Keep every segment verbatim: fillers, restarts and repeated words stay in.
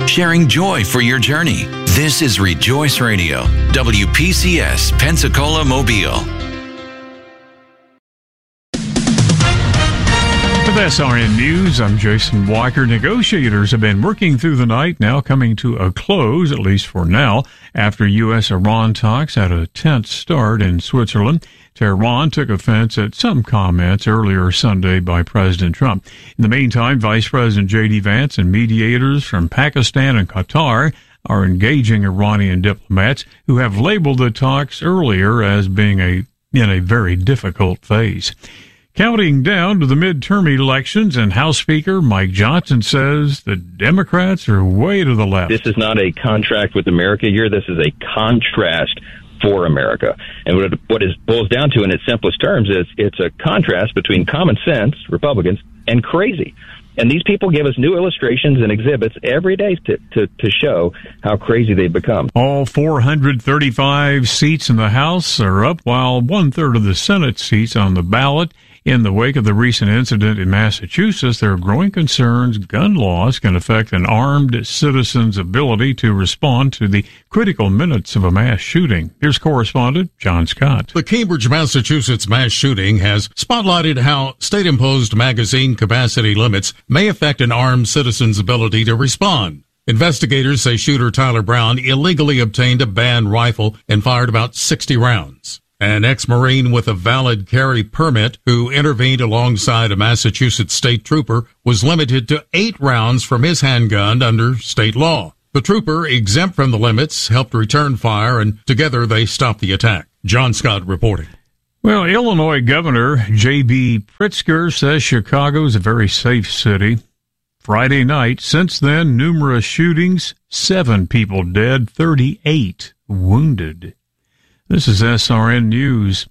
sharing joy for your journey. This is Rejoice Radio, W P C S, Pensacola, Mobile. With S R N News, I'm Jason Walker. Negotiators have been working through the night, now coming to a close, at least for now, after U S Iran talks had a tense start in Switzerland. Tehran took offense at some comments earlier Sunday by President Trump. In the meantime, Vice President J D. Vance and mediators from Pakistan and Qatar are engaging Iranian diplomats who have labeled the talks earlier as being a in a very difficult phase. Counting down to the midterm elections, and House Speaker Mike Johnson says the Democrats are way to the left. This is not a contract with America year. This is a contrast for America. And what it, what it boils down to in its simplest terms is it's a contrast between common sense, Republicans, and crazy. And these people give us new illustrations and exhibits every day to, to, to show how crazy they've become. All four hundred thirty-five seats in the House are up, while one-third of the Senate seats on the ballot. In the wake of the recent incident in Massachusetts, there are growing concerns gun laws can affect an armed citizen's ability to respond to the critical minutes of a mass shooting. Here's correspondent John Scott. The Cambridge, Massachusetts mass shooting has spotlighted how state-imposed magazine capacity limits may affect an armed citizen's ability to respond. Investigators say shooter Tyler Brown illegally obtained a banned rifle and fired about sixty rounds. An ex-Marine with a valid carry permit who intervened alongside a Massachusetts state trooper was limited to eight rounds from his handgun under state law. The trooper, exempt from the limits, helped return fire, and together they stopped the attack. John Scott reporting. Well, Illinois Governor J B. Pritzker says Chicago is a very safe city. Friday night, since then, numerous shootings, seven people dead, thirty-eight wounded. This is S R N News.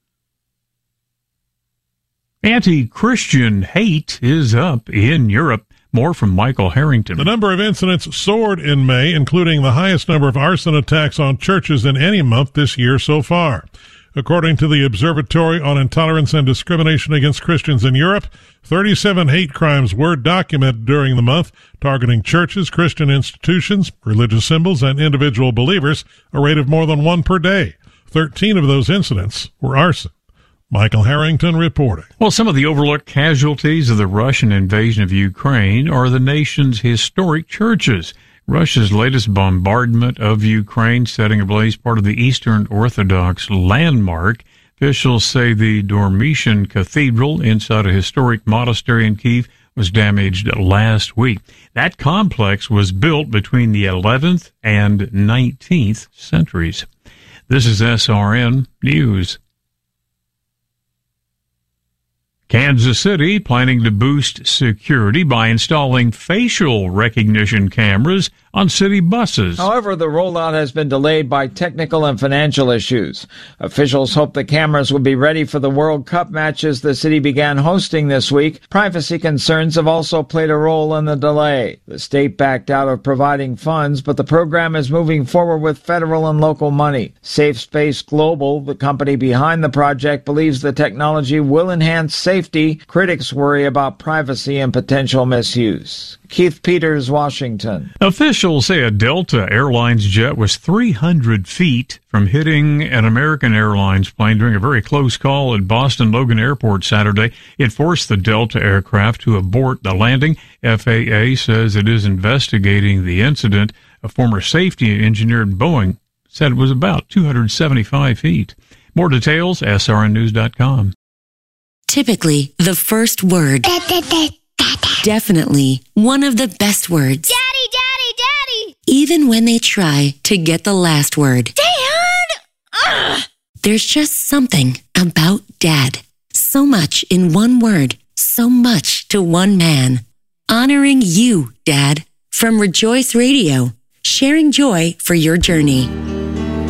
Anti-Christian hate is up in Europe. More from Michael Harrington. The number of incidents soared in May, including the highest number of arson attacks on churches in any month this year so far. According to the Observatory on Intolerance and Discrimination Against Christians in Europe, thirty-seven hate crimes were documented during the month, targeting churches, Christian institutions, religious symbols, and individual believers, a rate of more than one per day. thirteen of those incidents were arson. Michael Harrington reporting. Well, some of the overlooked casualties of the Russian invasion of Ukraine are the nation's historic churches. Russia's latest bombardment of Ukraine, setting ablaze part of the Eastern Orthodox landmark. Officials say the Dormitian Cathedral inside a historic monastery in Kyiv was damaged last week. That complex was built between the eleventh and nineteenth centuries. This is S R N News. Kansas City planning to boost security by installing facial recognition cameras on city buses. However, the rollout has been delayed by technical and financial issues. Officials hope the cameras will be ready for the World Cup matches the city began hosting this week. Privacy concerns have also played a role in the delay. The state backed out of providing funds, but the program is moving forward with federal and local money. Safe Space Global, the company behind the project, believes the technology will enhance safety. Critics worry about privacy and potential misuse. Keith Peters, Washington. Officials say a Delta Airlines jet was three hundred feet from hitting an American Airlines plane during a very close call at Boston Logan Airport Saturday. It forced the Delta aircraft to abort the landing. F A A says it is investigating the incident. A former safety engineer at Boeing said it was about two hundred seventy-five feet. More details, S R N news dot com. Typically, the first word. Definitely one of the best words. Daddy, daddy, daddy! Even when they try to get the last word. Dad! Ugh. There's just something about Dad. So much in one word. So much to one man. Honoring you, Dad. From Rejoice Radio. Sharing joy for your journey.